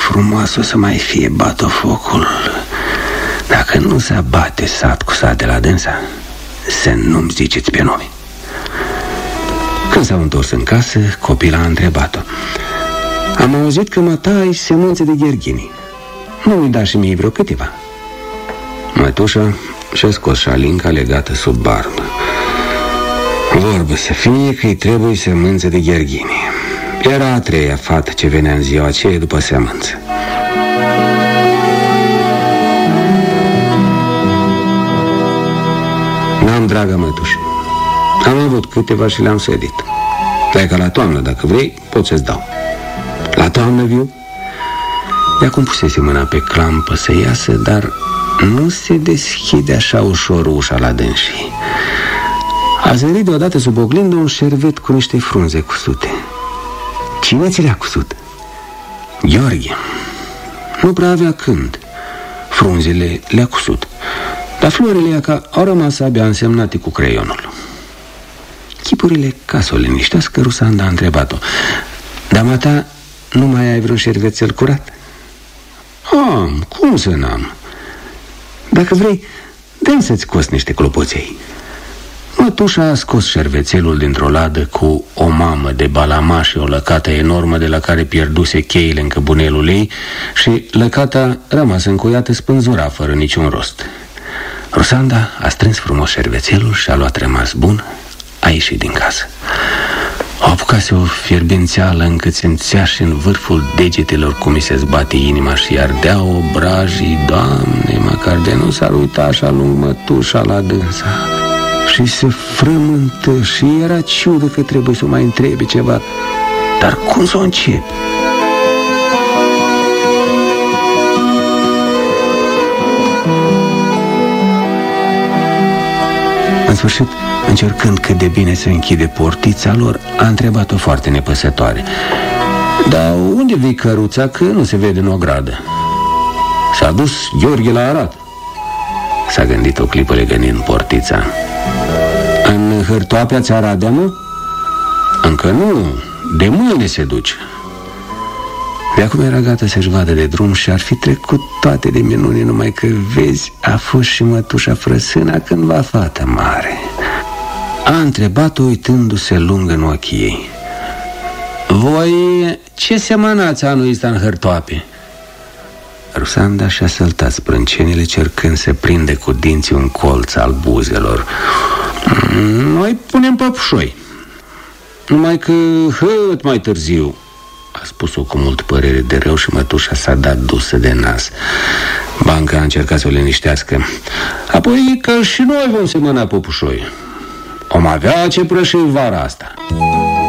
frumos o să mai fie batofocul dacă nu se abate sat cu sat de la dânsa. Să nu-mi ziceți pe nume. Când s-au întors în casă, copila a întrebat-o: am auzit că mătai semânțe de gherghini. Nu-mi da și mie vreo câteva? Mătușa și-a scos șalinca legată sub barbă. Vorbă să fie că-i trebuie semânțe de gherghini. Era a treia fată ce venea în ziua aceea după semânță. N-am, dragă mătușă. Am avut câteva și le-am sădit. Dar ca la toamnă, dacă vrei, pot să-ți dau. La toamnă, viu? De acum pusese mâna pe clampă să iasă, dar nu se deschide așa ușor ușa la dânsii. A zărit deodată sub oglindă un șervet cu niște frunze cusute. Cine ți le-a cusut? Gheorghe. Nu prea avea când. Frunzele le-a cusut, dar florile iaca au rămas abia însemnate cu creionul. Chipurile ca să o liniștească, Rusanda a întrebat-o: dama ta, nu mai ai vreun șervețel curat? Am, cum să n-am? Dacă vrei, dă-mi să-ți scos niște clopoței. Mătușa a scos șervețelul dintr-o ladă cu o mamă de balama și o lăcată enormă de la care pierduse cheile în căbunelul ei și lăcata, rămasă încuiată, spânzura fără niciun rost. Rusanda a strâns frumos șervețelul și a luat rămas bun, a ieșit din casă. O apucase o fierbințeală încât se înțea și în vârful degetelor cum îi se zbate inima și ardeau obrajii. Doamne, măcar de nu s-ar uita așa lung mătușa la dânsa. Și se frământă și era ciudă că trebuie să o mai întrebe ceva. Dar cum să o încep? În sfârșit, încercând cât de bine să închide portița lor, a întrebat-o foarte nepăsătoare: dar unde vii căruța, că nu se vede în ogradă? S-a dus Gheorghe la Arad. S-a gândit o clipă legănind portița. În Hârtoapea ți Aradea, mă? Încă nu, de mâine se duce. De acum era gata să-și vadă de drum și ar fi trecut toate de minune, numai că, vezi, a fost și mătușa Frăsâna cândva fată mare. A întrebat-o uitându-se lung în ochii ei: voi ce semănați anul ăsta în Hârtoape? Rusanda și-a săltat sprâncenile, cercând să prinde cu dinții un colț al buzelor. Noi punem păpușoi, numai că hăt mai târziu, a spus-o cu mult părere de rău și mătușa s-a dat dusă de nas. Banca a încercat să o liniștească: apoi că și noi vom semăna păpușoi. Om avea ce prășui vara asta.